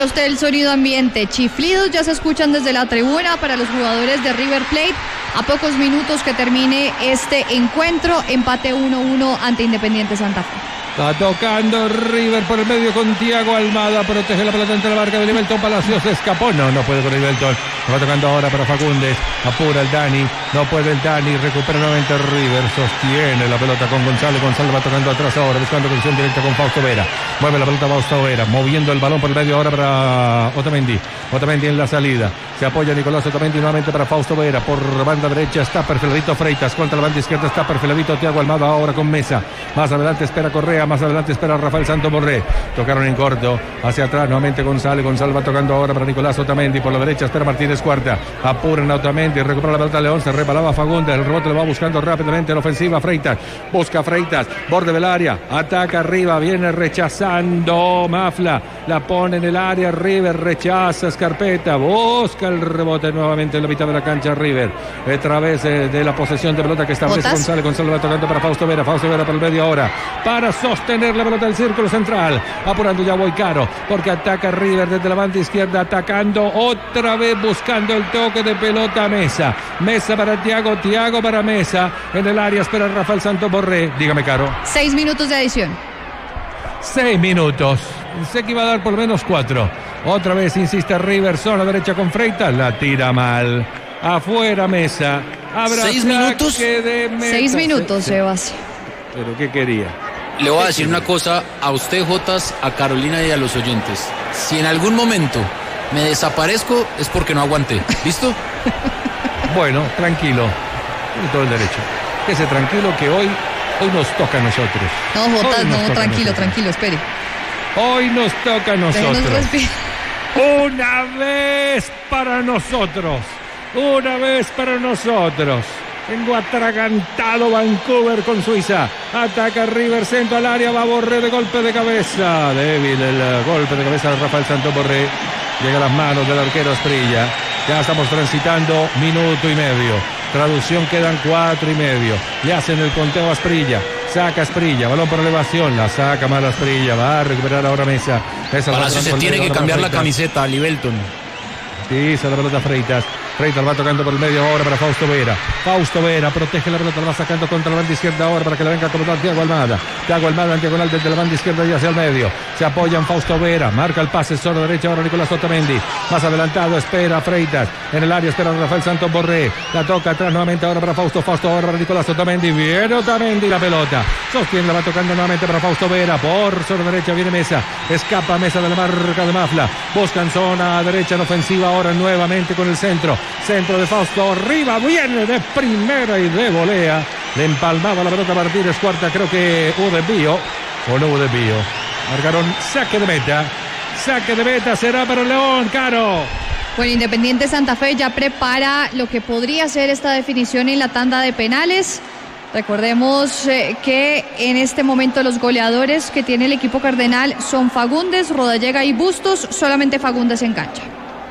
Usted el sonido ambiente, chiflidos ya se escuchan desde la tribuna para los jugadores de River Plate. A pocos minutos que termine este encuentro, empate 1-1 ante Independiente Santa Fe. Está tocando River por el medio con Thiago Almada. Protege la pelota entre la marca de Livelton Palacios. Se escapó. No puede con Livelton. Va tocando ahora para Fagundes. Apura el Dani. No puede el Dani. Recupera nuevamente River. Sostiene la pelota con González. González va tocando atrás ahora. Buscando conexión directa con Fausto Vera. Mueve la pelota Fausto Vera. Moviendo el balón por el medio ahora para Otamendi. Otamendi en la salida. Se apoya Nicolás Otamendi nuevamente para Fausto Vera. Por banda derecha está perfiladito Freitas. Contra la banda izquierda está perfiladito Thiago Almada ahora con Mesa. Más adelante espera Correa. Más adelante espera Rafael Santos Borré. Tocaron en corto. Hacia atrás nuevamente González. González va tocando ahora para Nicolás Otamendi. Por la derecha espera Martínez Cuarta. Apuran a Otamendi. Recupera la pelota León. Se repalaba Fagundes. El rebote lo va buscando rápidamente en ofensiva. Freitas. Busca Freitas. Borde del área. Ataca arriba. Viene rechazando Mafla. La pone en el área. River rechaza Scarpetta. Busca el rebote nuevamente en la mitad de la cancha River. A través de la posesión de pelota que establece González. González va tocando para Fausto Vera. Fausto Vera por el medio ahora. Para sostener la pelota del círculo central. Apurando ya Boicaro. Porque ataca River desde la banda izquierda. Atacando otra vez. Buscando el toque de pelota a Mesa. Mesa para Thiago. Thiago para Mesa. En el área espera Rafael Santos Borré. Dígame, Caro. 6 minutos de adición. 6 minutos. Sé que iba a dar por lo menos 4. Otra vez insiste River. Zona derecha con Freitas. La tira mal. Afuera Mesa. Habrá 6 minutos. 6 minutos, Sebas. ¿Pero qué quería? Le voy a decir una cosa a usted, Jotas, a Carolina y a los oyentes. Si en algún momento me desaparezco es porque no aguanté. ¿Listo? Bueno, tranquilo. Tiene todo el derecho. Quédese tranquilo que hoy nos toca a nosotros. No, Jotas, no, tranquilo, espere. Hoy nos toca a nosotros. Una vez para nosotros. Una vez para nosotros. Tengo atragantado Vancouver con Suiza. Ataca River, centro al área. Va Borré de golpe de cabeza. Débil el golpe de cabeza de Rafael Santos Borré. Llega a las manos del arquero Asprilla. Ya estamos transitando minuto y medio. Traducción quedan 4 y medio. Le hacen el conteo a Asprilla. Saca Asprilla. Balón por elevación. La saca mal Asprilla. Va a recuperar ahora Mesa. Palacio se tiene que cambiar la camiseta a Livelton. Sí, se la pelota Freitas. Freitas va tocando por el medio ahora para Fausto Vera. Fausto Vera protege la pelota, la va sacando contra la banda izquierda ahora para que la venga a colocar Thiago Almada. Thiago Almada en diagonal desde la banda izquierda y hacia el medio. Se apoya en Fausto Vera. Marca el pase zona derecha ahora Nicolás Otamendi. Más adelantado espera Freitas. En el área espera Rafael Santos Borré. La toca atrás nuevamente ahora para Fausto. Fausto ahora para Nicolás Otamendi. Viene Otamendi la pelota. Sostiene, la va tocando nuevamente para Fausto Vera. Por zona derecha viene Mesa. Escapa Mesa de la marca de Mafla. Buscan zona derecha en ofensiva ahora nuevamente con el centro. Centro de Fausto, arriba, viene de primera y de volea. Le empalmaba la pelota Martínez Cuarta, creo que hubo desvío o no hubo desvío. Marcaron saque de meta. Saque de meta será para León, Caro. Bueno, Independiente Santa Fe ya prepara lo que podría ser esta definición en la tanda de penales. Recordemos que en este momento los goleadores que tiene el equipo cardenal son Fagundes, Rodallega y Bustos. Solamente Fagundes en cancha.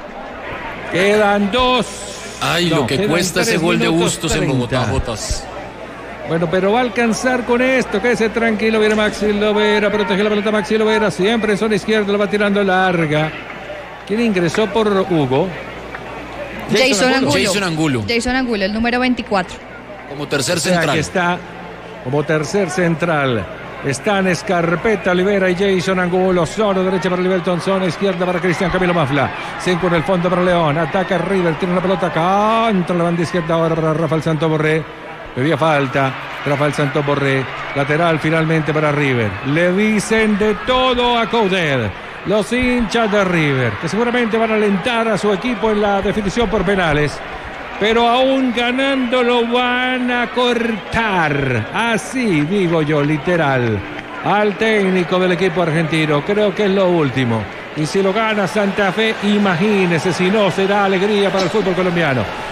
Quedan 2. Ay, lo que cuesta ese gol de Bustos 30. En Bogotá, Jotas. Bueno, pero va a alcanzar con esto. Quédese tranquilo, viene Maxi Lovera. Protege la pelota Maxi Lovera. Siempre en zona izquierda, lo va tirando larga. ¿Quién ingresó por Hugo? Jason Angulo. Jason Angulo, el número 24. Como tercer central. Aquí está, como tercer central. Están Scarpetta, Olivera y Jason Angulo. Zona derecha para Livelton, zona izquierda para Cristian Camilo Mafla. 5 en el fondo para León. Ataca River, tiene la pelota contra la banda izquierda ahora para Rafael Santos Borré. Pedía falta Rafael Santos Borré. Lateral finalmente para River. Le dicen de todo a Coudet. Los hinchas de River, que seguramente van a alentar a su equipo en la definición por penales. Pero aún ganando lo van a cortar. Así digo yo, literal. Al técnico del equipo argentino. Creo que es lo último. Y si lo gana Santa Fe, imagínese, si no, será alegría para el fútbol colombiano.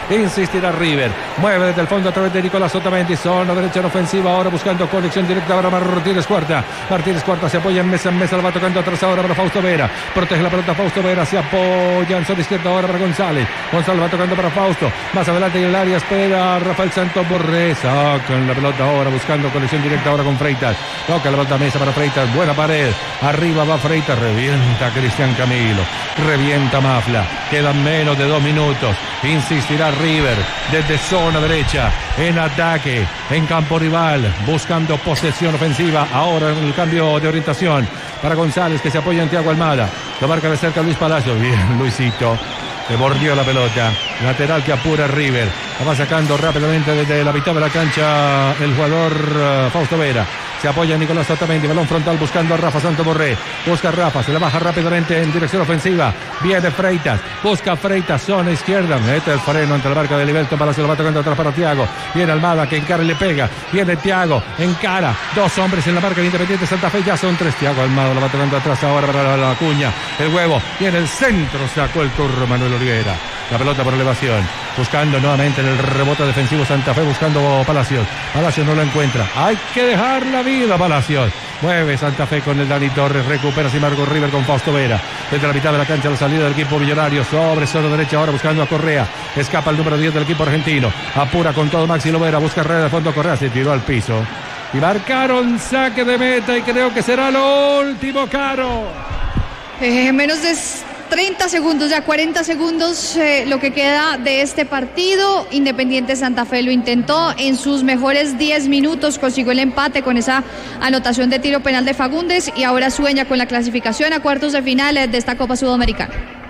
Insistirá River. Mueve desde el fondo a través de Nicolás Otamendi. Zona derecha en ofensiva. Ahora buscando conexión directa para Martínez Cuarta. Martínez Cuarta se apoya en mesa. La va tocando atrás ahora para Fausto Vera. Protege la pelota Fausto Vera. Se apoya en zona izquierda ahora para González. González va tocando para Fausto. Más adelante en el área espera Rafael Santos Borré. Sacan la pelota ahora buscando conexión directa ahora con Freitas. Toca la pelota a mesa para Freitas. Buena pared. Arriba va Freitas. Revienta Cristian Camilo. Revienta Mafla. Quedan menos de 2 minutos. Insistirá River desde zona derecha. En ataque. En campo rival. Buscando posesión ofensiva. Ahora en el cambio de orientación para González, que se apoya en Thiago Almada. Lo marca de cerca Luis Palacio. Bien, Luisito. Se bordeó la pelota. Lateral que apura River. La va sacando rápidamente desde la mitad de la cancha el jugador Fausto Vera. Se apoya Nicolás Otamendi. Balón frontal buscando a Rafa Santos Borré. Busca a Rafa. Se la baja rápidamente en dirección ofensiva. Viene Freitas. Busca Freitas. Zona izquierda. Mete el freno ante la marca de Livelton. Para se lo va tocando atrás para Thiago. Viene Almada que encara y le pega. Viene Thiago. Encara. 2 hombres en la marca de Independiente Santa Fe. Ya son 3. Thiago Almada lo va tocando atrás ahora para la cuña. El huevo. Viene el centro. Sacó el turro Manuel Olivera. La pelota por elevación. Buscando nuevamente en el rebote defensivo Santa Fe. Buscando Palacios. Palacios no lo encuentra. Hay que dejar la vida Palacios. Mueve Santa Fe con el Dani Torres. Recupera sin embargo River con Fausto Vera. Desde la mitad de la cancha la salida del equipo millonario. Sobre zona derecha ahora buscando a Correa. Escapa el número 10 del equipo argentino. Apura con todo Maxi Lovera. Busca red de fondo. Correa se tiró al piso. Y marcaron saque de meta. Y creo que será lo último, Caro. Menos de 30 segundos, ya 40 segundos lo que queda de este partido. Independiente Santa Fe lo intentó en sus mejores 10 minutos, consiguió el empate con esa anotación de tiro penal de Fagundes y ahora sueña con la clasificación a cuartos de final de esta Copa Sudamericana.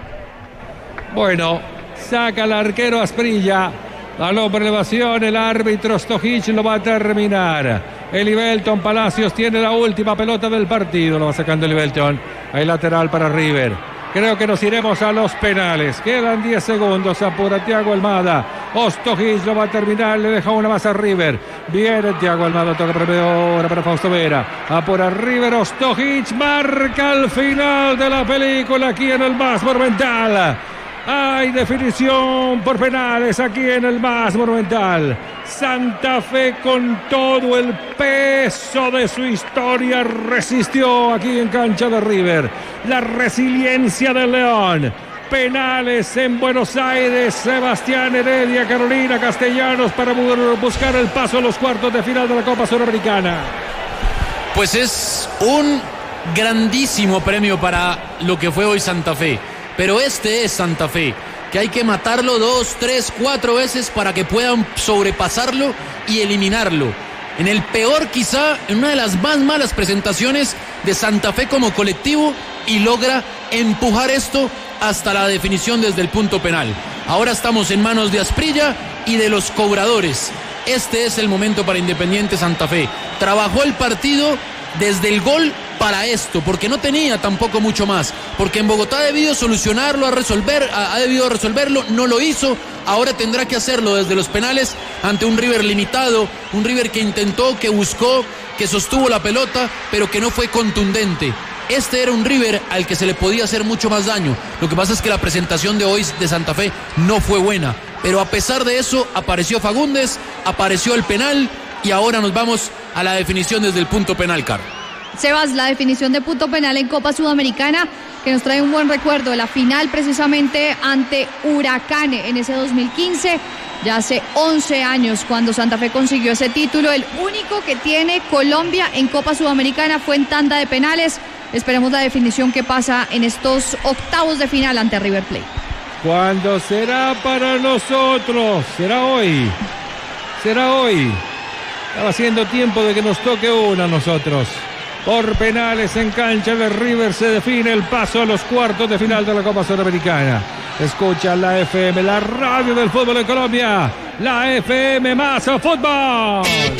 Bueno, saca el arquero Asprilla. Balón por elevación, el árbitro Stojic lo va a terminar. El Livelton Palacios tiene la última pelota del partido, lo va sacando el Livelton. Hay lateral para River. Creo que nos iremos a los penales. Quedan 10 segundos. Apura Thiago Almada. Stojic lo va a terminar. Le deja una más a River. Viene Thiago Almada. Toca ahora para Fausto Vera. Apura River. Stojic marca el final de la película aquí en el Más Monumental. Hay definición por penales aquí en el Más Monumental. Santa Fe con todo el peso de su historia resistió aquí en cancha de River. La resiliencia del León. Penales en Buenos Aires. Sebastián Heredia, Carolina Castellanos para buscar el paso a los cuartos de final de la Copa Sudamericana. Pues es un grandísimo premio para lo que fue hoy Santa Fe. Pero este es Santa Fe, que hay que matarlo 2, 3, 4 veces para que puedan sobrepasarlo y eliminarlo. En el peor, quizá, en una de las más malas presentaciones de Santa Fe como colectivo, y logra empujar esto hasta la definición desde el punto penal. Ahora estamos en manos de Asprilla y de los cobradores. Este es el momento para Independiente Santa Fe. Trabajó el partido desde el gol para esto, porque no tenía tampoco mucho más, porque en Bogotá ha debido solucionarlo, ha debido resolverlo, no lo hizo, ahora tendrá que hacerlo desde los penales ante un River limitado, un River que intentó, que buscó, que sostuvo la pelota, pero que no fue contundente. Este era un River al que se le podía hacer mucho más daño. Lo que pasa es que la presentación de hoy de Santa Fe no fue buena, pero a pesar de eso apareció Fagundes, apareció el penal y ahora nos vamos a la definición desde el punto penal, Caro. Sebas, la definición de punto penal en Copa Sudamericana que nos trae un buen recuerdo de la final precisamente ante Huracán en ese 2015, ya hace 11 años cuando Santa Fe consiguió ese título, el único que tiene Colombia en Copa Sudamericana fue en tanda de penales. Esperemos la definición que pasa en estos octavos de final ante River Plate. ¿Cuándo será para nosotros? ¿Será hoy? ¿Será hoy? Estaba haciendo tiempo de que nos toque una a nosotros. Por penales en cancha de River se define el paso a los cuartos de final de la Copa Sudamericana. Escucha la FM, la radio del fútbol en Colombia. La FM más fútbol.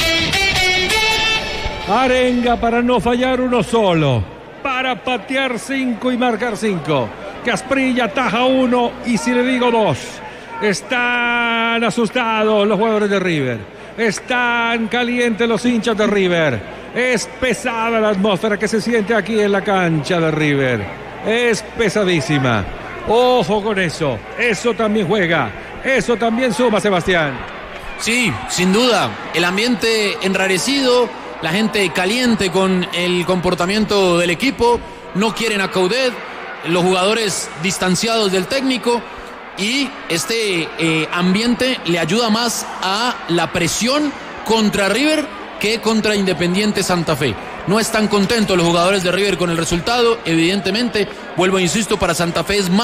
Arenga para no fallar uno solo. Para patear 5 y marcar 5. Asprilla ataja 1 y si le digo 2. Están asustados los jugadores de River. Están calientes los hinchas de River. Es pesada la atmósfera que se siente aquí en la cancha de River. Es pesadísima. Ojo con eso. Eso también juega Eso también suma, Sebastián. Sí, sin duda. El ambiente enrarecido, la gente caliente con el comportamiento del equipo, no quieren a Coudet, los jugadores distanciados del técnico, y este ambiente le ayuda más a la presión contra River que contra Independiente Santa Fe. No están contentos los jugadores de River con el resultado, evidentemente, vuelvo e insisto, para Santa Fe es más